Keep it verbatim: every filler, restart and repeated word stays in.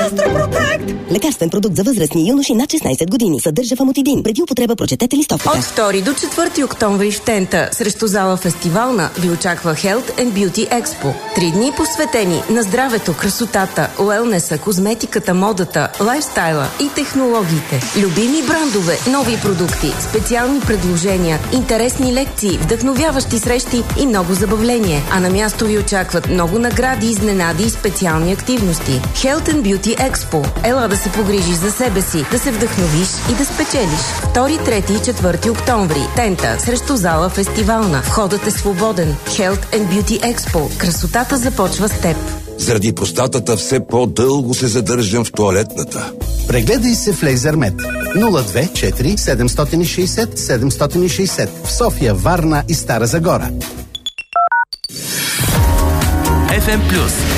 Гастропротект! Лекарствен продукт за възрастни юноши над шестнайсет години. Съдържа фамотидин. Преди употреба прочетете листовката. От втори до четвърти октомври в Тента срещу зала Фестивална ви очаква Health and Beauty Expo. Три дни посветени на здравето, красотата, уелнеса, козметиката, модата, лайфстайла и технологиите. Любими брандове, нови продукти, специални предложения, интересни лекции, вдъхновяващи срещи и много забавление. А на място ви очакват много награди, изненади и специални активности. Health and Beauty Expo. Ела да се погрижиш за себе си, да се вдъхновиш и да спечелиш. втори, трети и четвърти октомври. Тента срещу зала Фестивална. Входът е свободен. Health and Beauty Expo. Красотата започва с теб. Заради простатата все по-дълго се задържам в тоалетната. Прегледай се в Лейзермед. нула две четири седем шест нула седем шест нула в София, Варна и Стара Загора. еф ем Плюс.